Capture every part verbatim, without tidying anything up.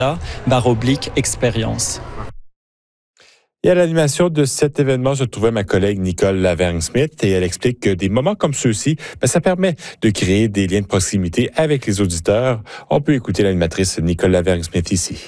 barre oblique expérience. Et à l'animation de cet événement se trouvait ma collègue Nicole Lavergne-Smith et elle explique que des moments comme ceux-ci, ben, ça permet de créer des liens de proximité avec les auditeurs. On peut écouter l'animatrice Nicole Lavergne-Smith ici.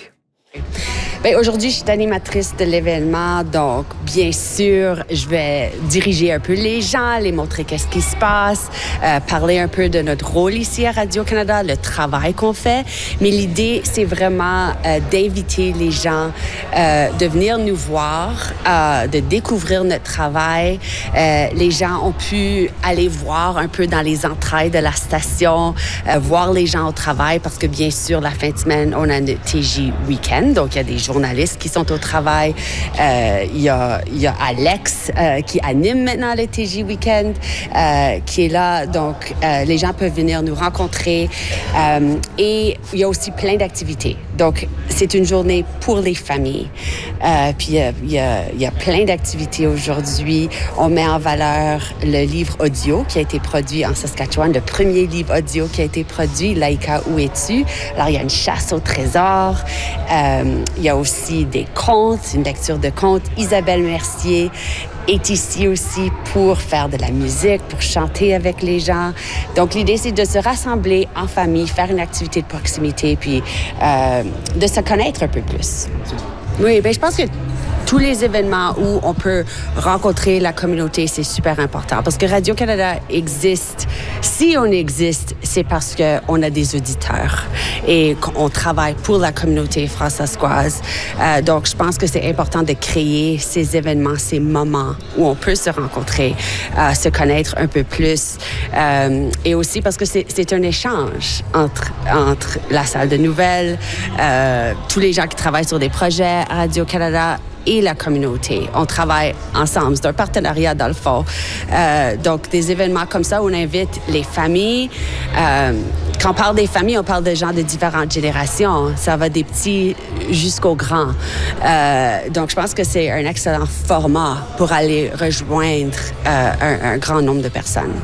Bien, aujourd'hui, je suis animatrice de l'événement, donc bien sûr, je vais diriger un peu les gens, les montrer qu'est-ce qui se passe, euh, parler un peu de notre rôle ici à Radio-Canada, le travail qu'on fait. Mais l'idée, c'est vraiment euh, d'inviter les gens euh, de venir nous voir, euh, de découvrir notre travail. Euh, les gens ont pu aller voir un peu dans les entrailles de la station, euh, voir les gens au travail, parce que bien sûr, la fin de semaine, on a le T J Weekend, donc il y a des journalistes qui sont au travail. Euh, il, y a, il y a Alex euh, qui anime maintenant le T J Weekend, euh, qui est là. Donc, euh, les gens peuvent venir nous rencontrer. Euh, et il y a aussi plein d'activités. Donc, c'est une journée pour les familles. Euh, puis, euh, il, y a, il y a plein d'activités aujourd'hui. On met en valeur le livre audio qui a été produit en Saskatchewan, le premier livre audio qui a été produit, Laïka, où es-tu? Alors, il y a une chasse au trésor. Euh, il y a aussi des contes, une lecture de contes. Isabelle Mercier est ici aussi pour faire de la musique, pour chanter avec les gens. Donc, l'idée, c'est de se rassembler en famille, faire une activité de proximité, puis euh, de se connaître un peu plus. Oui, bien, je pense que tous les événements où on peut rencontrer la communauté, c'est super important. Parce que Radio-Canada existe. Si on existe, c'est parce qu'on a des auditeurs et qu'on travaille pour la communauté françaiscoise. Euh, donc, je pense que c'est important de créer ces événements, ces moments où on peut se rencontrer, euh, se connaître un peu plus. Euh, et aussi parce que c'est, c'est un échange entre, entre la salle de nouvelles, euh, tous les gens qui travaillent sur des projets à Radio-Canada et la communauté. On travaille ensemble. C'est un partenariat dans le fond. Euh, donc, des événements comme ça où on invite les familles. Euh, quand on parle des familles, on parle de gens de différentes générations. Ça va des petits jusqu'aux grands. Euh, donc, je pense que c'est un excellent format pour aller rejoindre euh, un, un grand nombre de personnes.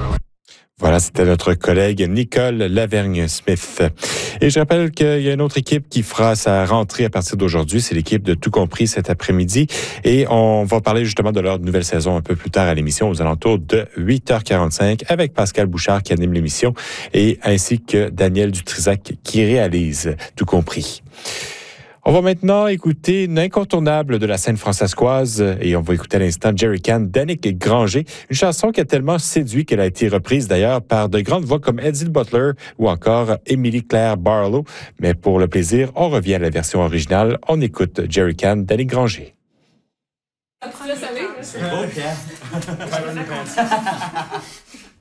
Voilà, c'était notre collègue Nicole Lavergne-Smith. Et je rappelle qu'il y a une autre équipe qui fera sa rentrée à partir d'aujourd'hui. C'est l'équipe de Tout compris cet après-midi. Et on va parler justement de leur nouvelle saison un peu plus tard à l'émission, aux alentours de huit heures quarante-cinq, avec Pascal Bouchard qui anime l'émission et ainsi que Daniel Dutrisac qui réalise Tout compris. On va maintenant écouter une incontournable de la scène françaiscoise et on va écouter à l'instant Jerry Can d'Annick Granger, une chanson qui a tellement séduit qu'elle a été reprise d'ailleurs par de grandes voix comme Edsy Butler ou encore Émilie Claire Barlow. Mais pour le plaisir, on revient à la version originale. On écoute Jerry Can d'Annick Granger. C'est beau, Pierre.